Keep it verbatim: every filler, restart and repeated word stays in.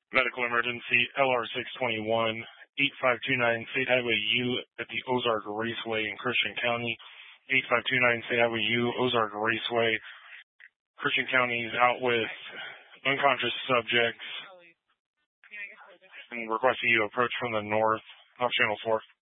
Medical emergency, L R six twenty-one, eight five two nine State Highway U at the Ozark Raceway in Christian County. eight five two nine State Highway U, Ozark Raceway. Christian County is out with unconscious subjects and requesting you approach from the north off Channel four.